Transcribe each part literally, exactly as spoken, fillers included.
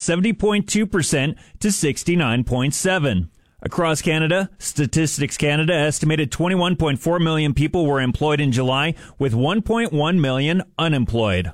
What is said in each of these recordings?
seventy point two percent to sixty-nine point seven. Across Canada, Statistics Canada estimated twenty-one point four million people were employed in July, with one point one million unemployed.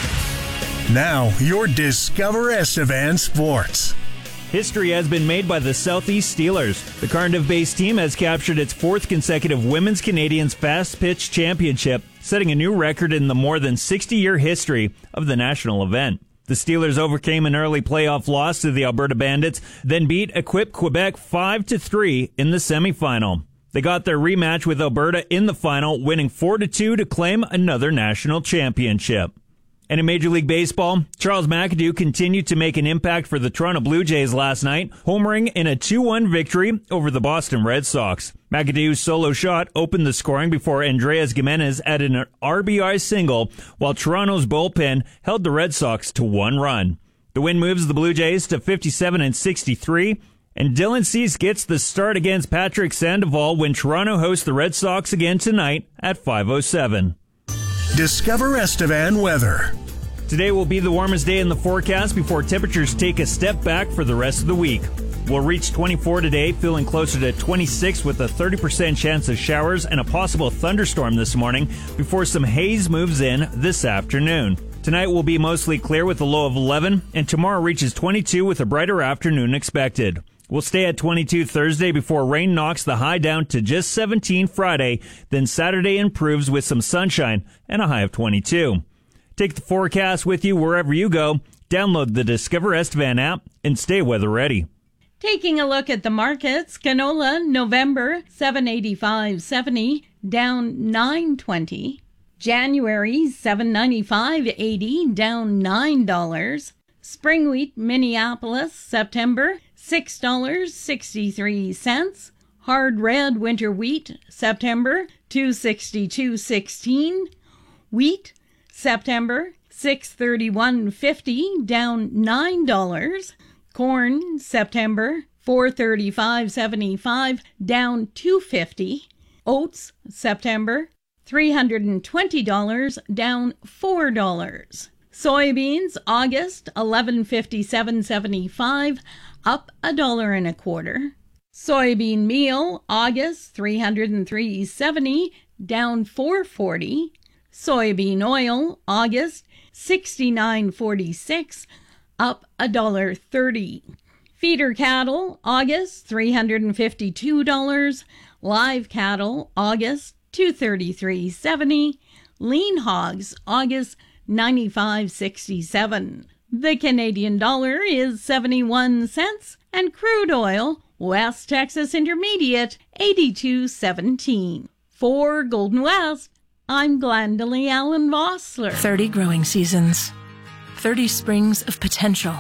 Now, your Discover Estevan Sports. History has been made by the Southeast Steelers. The Cardiff-based team has captured its fourth consecutive Women's Canadians Fast Pitch Championship, setting a new record in the more than sixty-year history of the national event. The Steelers overcame an early playoff loss to the Alberta Bandits, then beat Equipe Quebec five to three in the semifinal. They got their rematch with Alberta in the final, winning four to two to claim another national championship. And in Major League Baseball, Charles McAdoo continued to make an impact for the Toronto Blue Jays last night, homering in a two one victory over the Boston Red Sox. McAdoo's solo shot opened the scoring before Andrés Giménez added an R B I single, while Toronto's bullpen held the Red Sox to one run. The win moves the Blue Jays to fifty-seven and sixty-three, and Dylan Cease gets the start against Patrick Sandoval when Toronto hosts the Red Sox again tonight at five oh seven. Discover Estevan weather. Today will be the warmest day in the forecast before temperatures take a step back for the rest of the week. We'll reach twenty-four today, feeling closer to twenty-six with a thirty percent chance of showers and a possible thunderstorm this morning before some haze moves in this afternoon. Tonight will be mostly clear with a low of eleven, and tomorrow reaches twenty-two with a brighter afternoon expected. We'll stay at twenty-two Thursday before rain knocks the high down to just seventeen Friday. Then Saturday improves with some sunshine and a high of twenty-two. Take the forecast with you wherever you go. Download the Discover Estevan app and stay weather ready. Taking a look at the markets, canola November seven eighty-five seventy, down nine twenty. January seven ninety-five eighty, down nine dollars. Spring wheat Minneapolis September six dollars and sixty-three cents. Hard red winter wheat September two sixty-two sixteen. Wheat September six thirty-one fifty, down nine dollars. Corn September four thirty-five seventy-five, down two fifty. Oats September three hundred twenty dollars, down four dollars. Soybeans August eleven fifty-seven seventy-five, up a dollar and a quarter. Soybean meal August three hundred three seventy, down four forty. Soybean oil August sixty-nine forty-six, up a dollar thirty. Feeder cattle August three hundred fifty-two dollars. Live cattle August two thirty-three seventy. Lean hogs August ninety-five sixty-seven. The Canadian dollar is seventy-one cents, and crude oil West Texas Intermediate eighty-two seventeen. For Golden West, I'm Glendalee Allen Vossler. thirty growing seasons, thirty springs of potential,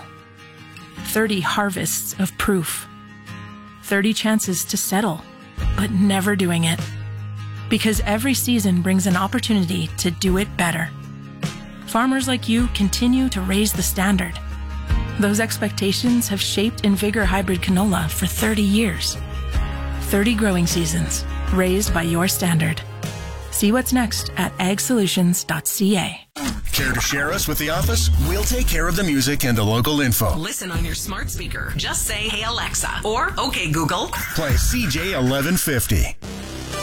thirty harvests of proof, thirty chances to settle, but never doing it. Because every season brings an opportunity to do it better. Farmers like you continue to raise the standard. Those expectations have shaped Invigor Hybrid Canola for thirty years. thirty growing seasons, raised by your standard. See what's next at ag solutions dot c a. Care to share us with the office? We'll take care of the music and the local info. Listen on your smart speaker. Just say, "Hey Alexa," or "Okay Google." Play C J eleven fifty.